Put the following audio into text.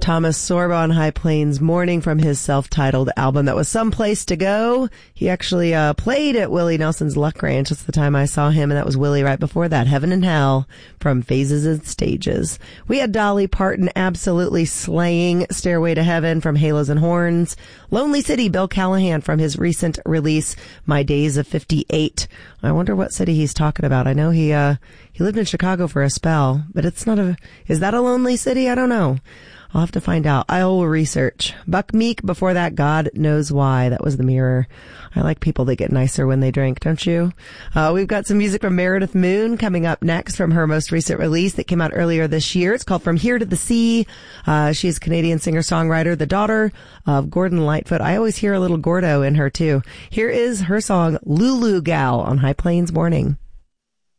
Thomas Sorbo on High Plains Morning from his self-titled album that was Someplace to Go. He actually played at Willie Nelson's Luck Ranch. That's the time I saw him, and that was Willie right before that. Heaven and Hell from Phases and Stages. We had Dolly Parton absolutely slaying Stairway to Heaven from Halos and Horns. Lonely City, Bill Callahan from his recent release, My Days of 58. I wonder what city he's talking about. I know he lived in Chicago for a spell, but it's not is that a lonely city? I don't know. I'll have to find out. I will research. Buck Meek, before that, God Knows Why. That was The Mirror. I like people that get nicer when they drink, don't you? We've got some music from Meredith Moon coming up next from her most recent release that came out earlier this year. It's called From Here to the Sea. She's a Canadian singer-songwriter, the daughter of Gordon Lightfoot. I always hear a little Gordo in her, too. Here is her song, Lulu Gal, on High Plains Morning.